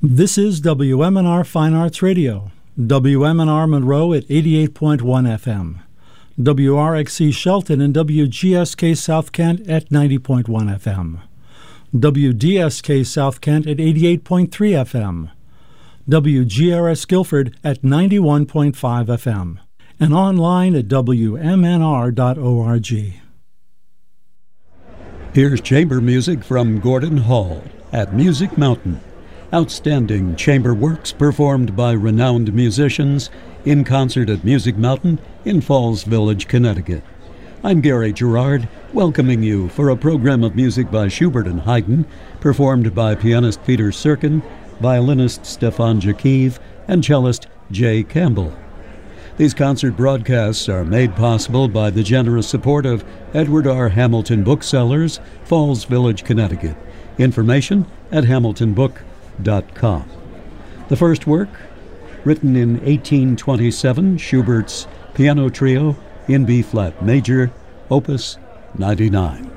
This is WMNR Fine Arts Radio, WMNR Monroe at 88.1 FM, WRXC Shelton and WGSK South Kent at 90.1 FM, WDSK South Kent at 88.3 FM, WGRS Guilford at 91.5 FM, and online at WMNR.org. Here's chamber music from Gordon Hall at Music Mountain. Outstanding chamber works performed by renowned musicians in concert at Music Mountain in Falls Village, Connecticut. I'm Gary Gerard, welcoming you for a program of music by Schubert and Haydn, performed by pianist Peter Serkin, violinist Stefan Jakiv, and cellist Jay Campbell. These concert broadcasts are made possible by the generous support of Edward R. Hamilton Booksellers, Falls Village, Connecticut. Information at hamiltonbook.com. The first work, written in 1827, Schubert's Piano Trio in B-flat major, Opus 99.